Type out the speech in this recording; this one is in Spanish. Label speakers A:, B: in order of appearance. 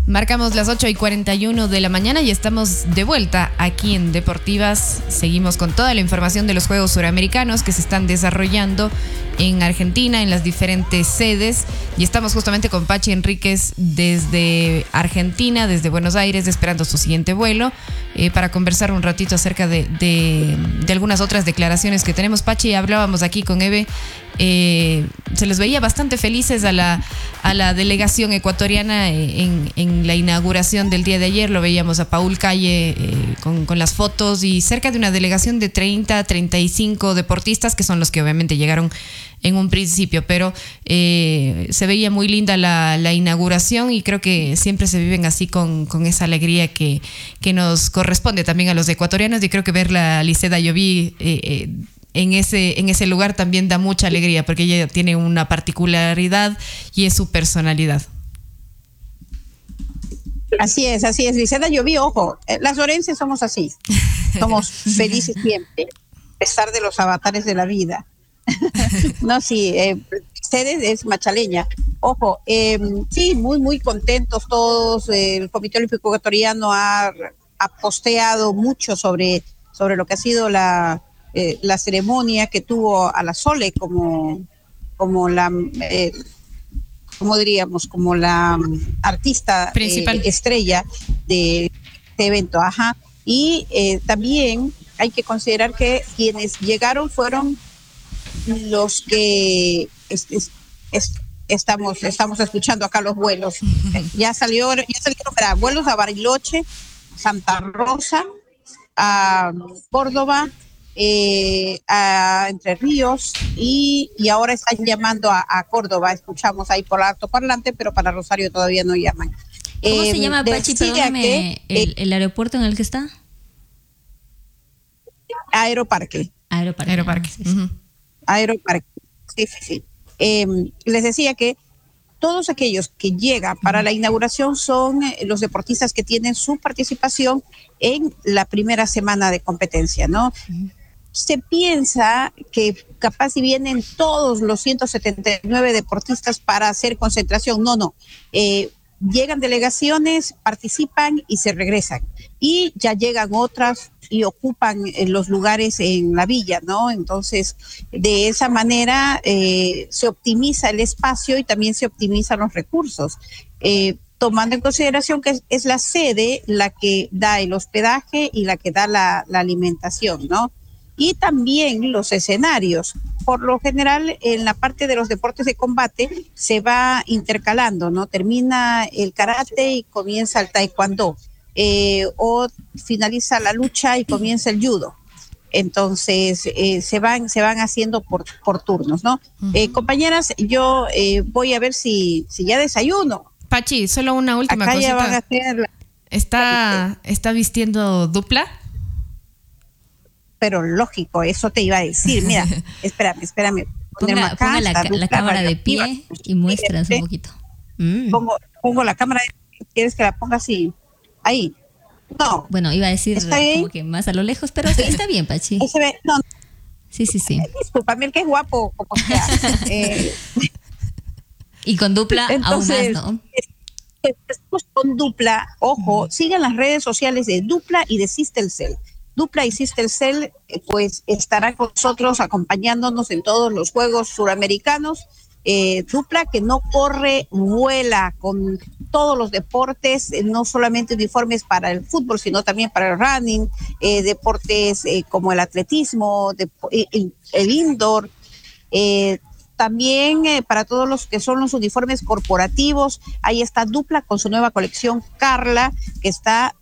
A: Marcamos las 8:41 de la mañana y estamos de vuelta aquí en Deportivas. Seguimos con toda la información de los Juegos Suramericanos que se están desarrollando en Argentina, en las diferentes sedes. Y estamos justamente con Pachi Enríquez desde Argentina, desde Buenos Aires, esperando su siguiente vuelo, para conversar un ratito acerca de algunas otras declaraciones que tenemos. Pachi, hablábamos aquí con Eve. Se les veía bastante felices a la delegación ecuatoriana en la inauguración del día de ayer. Lo veíamos a Paul Calle con las fotos, y cerca de una delegación de 30, 35 deportistas, que son los que obviamente llegaron en un principio, pero se veía muy linda la inauguración, y creo que siempre se viven así con esa alegría que nos corresponde también a los ecuatorianos, y creo que ver la Liceda Llobí en ese lugar también da mucha alegría, porque ella tiene una particularidad y es su personalidad.
B: Así es, Liceda Llobí, ojo, las orenses somos así, somos felices siempre, a pesar de los avatares de la vida. No, sí, ustedes es machaleña. Ojo, sí, muy, muy contentos todos. El Comité Olímpico Ecuatoriano ha posteado mucho sobre lo que ha sido la ceremonia que tuvo a la Sole como la, ¿cómo diríamos? Como la artista principal, estrella de este evento. Ajá. Y también hay que considerar que quienes llegaron fueron los que estamos escuchando acá los vuelos. Ya salieron vuelos a Bariloche, Santa Rosa, a Córdoba, a Entre Ríos, y ahora están llamando a Córdoba. Escuchamos ahí por altoparlante, pero para Rosario todavía no llaman.
C: ¿Cómo se llama, Pachi? Perdóname, el aeropuerto en el que está.
B: Aeroparque.
A: Uh-huh.
B: Aeroparque, sí. Les decía que todos aquellos que llegan para la inauguración son los deportistas que tienen su participación en la primera semana de competencia, ¿no? Se piensa que capaz si vienen todos los 179 deportistas para hacer concentración. No. Llegan delegaciones, participan y se regresan. Y ya llegan otras y ocupan los lugares en la villa, ¿no? Entonces, de esa manera se optimiza el espacio y también se optimizan los recursos. Tomando en consideración que es la sede la que da el hospedaje y la que da la alimentación, ¿no? Y también los escenarios. Por lo general, en la parte de los deportes de combate se va intercalando, ¿no? Termina el karate y comienza el taekwondo, o finaliza la lucha y comienza el judo. Entonces, se van haciendo por turnos, ¿no? Compañeras, yo voy a ver si ya desayuno.
A: Pachi, solo una última
B: acá
A: cosita.
B: Ya van a hacer
A: ¿Está vistiendo dupla?
B: Pero lógico, eso te iba a decir. Mira, espérame.
C: Ponga la cámara de pie y muestras un poquito.
B: Pongo la cámara. ¿Quieres que la ponga así? Ahí. No.
C: Bueno, iba a decir como que más a lo lejos, pero sí, está bien, Pachi.
B: No.
C: Sí.
B: Discúlpame, el que es guapo, como sea.
C: Y con dupla entonces, aún más, ¿no?
B: Estamos con dupla. Ojo, sigan las redes sociales de Dupla y de Sistelcel. Dupla y Sistelcel pues estará con nosotros acompañándonos en todos los Juegos Suramericanos. Dupla que no corre, vuela con todos los deportes, no solamente uniformes para el fútbol, sino también para el running, deportes como el atletismo, el indoor, también para todos los que son los uniformes corporativos. Ahí está Dupla con su nueva colección Carla, que está